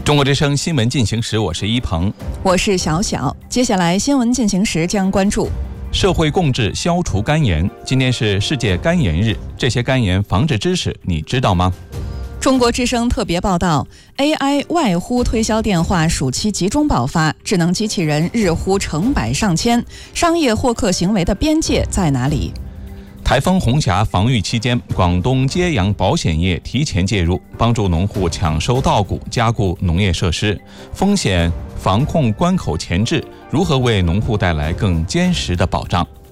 中国之声新闻进行时，我是一鹏， 我是小小。接下来新闻进行时将关注社会共治，消除肝炎。今天是世界肝炎日，这些肝炎防治知识你知道吗？ 中国之声特别报道 AI 外呼推销电话暑期集中爆发，智能机器人日呼成百上千，商业获客行为的边界在哪里？ 台风红霞防御期间，广东揭阳保险业提前介入，帮助农户抢收稻谷，加固农业设施。风险防控关口前置，如何为农户带来更坚实的保障？